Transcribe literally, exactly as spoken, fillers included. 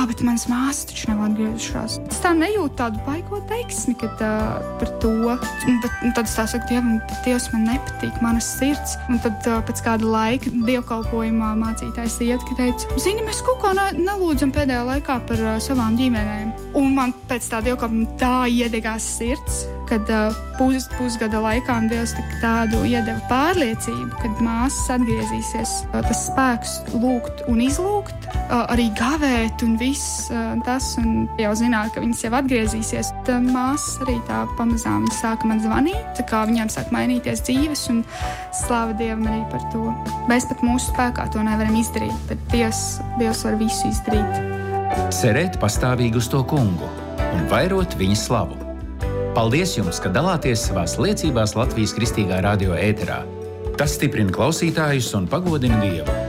bet manas māsas taču nav atgriezušās. Es tā nejūtu tādu baigo teiksmi, kad uh, par to. Un, bet, un tad es tā saku, Dievam, Dievs man nepatīk, manas sirds. Un tad uh, pēc kāda laika dievkalpojumā mācītājs iet, ka teica, zini, mēs kaut ko ne, nelūdzam pēdējā laikā par uh, savām ģimenēm. Un man pēc tā dievkalpojuma tā iedegās sirds, kad uh, pus, pusgada laikā Dievs tādu iedeva pārliecību, kad māsas atgriezīsies. Uh, tas spēks lūgt un izlūgt, uh, arī gavēt un viss uh, tas, un jau zināt, ka viņas jau atgriezīsies. Tad māsas arī tā pamazām sāka man zvanīt, tā kā viņām sāk mainīties dzīves, un slāva Dievam arī par to. Mēs pat mūsu spēkā to nevaram izdarīt, bet Dievs, Dievs var visu izdarīt. Cerēt pastāvīgi uz to kungu un vairot viņa slavu. Paldies jums, ka dalāties savās liecībās Latvijas Kristīgā radio ēterā. Tas stiprina klausītājus un pagodina Dievu.